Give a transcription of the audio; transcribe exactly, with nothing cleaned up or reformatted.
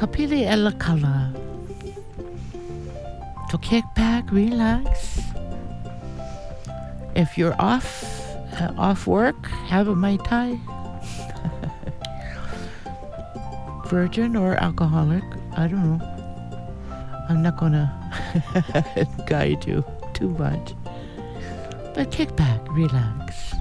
kapili e la kala. So kick back, relax. If you're off, uh, off work, have a Mai Tai. Virgin or alcoholic, I don't know. I'm not gonna guide you too much. But kick back, relax.